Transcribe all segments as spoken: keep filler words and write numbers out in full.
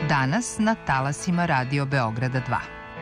Danas na talasima Radio Beograda dva.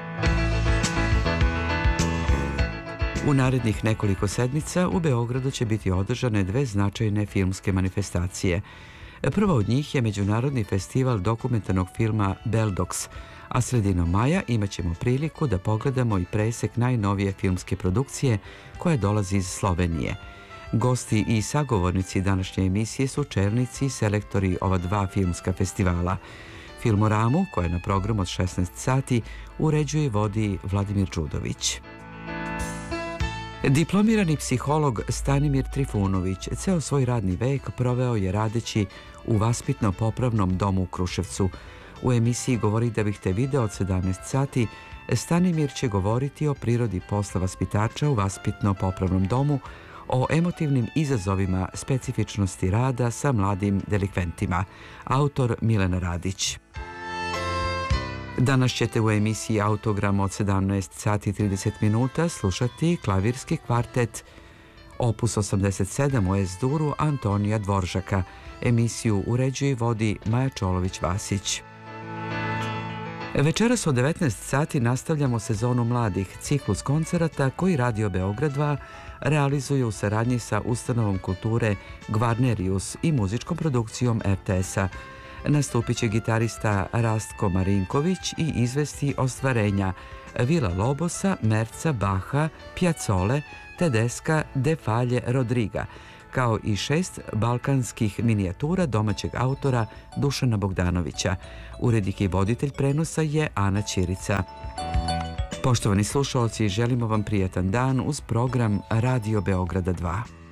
U narednih nekoliko sedmica u Beogradu će biti održane dve značajne filmske manifestacije. Prva od njih je Međunarodni festival dokumentarnog filma Beldox, a sredinom maja imat ćemo priliku da pogledamo i presek najnovije filmske produkcije koja dolazi iz Slovenije. Gosti i sagovornici današnje emisije su čelnici i selektori ova dva filmska festivala. Filmoramu, koja je na programu od šesnaest sati, uređuje i vodi Vladimir Đudović. Diplomirani psiholog Stanimir Trifunović ceo svoj radni vek proveo je radeći u vaspitno-popravnom domu u Kruševcu. U emisiji Govori da bih te video od sedamnaest sati Stanimir će govoriti o prirodi posla vaspitača u vaspitno-popravnom domu, o emotivnim izazovima specifičnosti rada sa mladim delikventima. Autor Milena Radić. Danas ćete u emisiji Autogram od sedamnaest sati i trideset minuta slušati klavirski kvartet Opus osamdeset sedam u Es-duru Antonija Dvoržaka. Emisiju uređuje i vodi Maja Čolović-Vasić. Večeras od devetnaest sati nastavljamo sezonu mladih, ciklus koncerata koji Radio Beograd dva realizuje u saradnji sa ustanovom kulture Gvarnerius i muzičkom produkcijom er te es-a. Nastupit će gitarista Rastko Marinković i izvesti ostvarenja Vila Lobosa, Merca, Baha, Piazzole, Tedeska, De Falje, Rodriga, kao i šest balkanskih minijatura domaćeg autora Dušana Bogdanovića. Urednik i voditelj prenosa je Ana Ćirica. Poštovani slušaoci, želimo vam prijatan dan uz program Radio Beograda dva.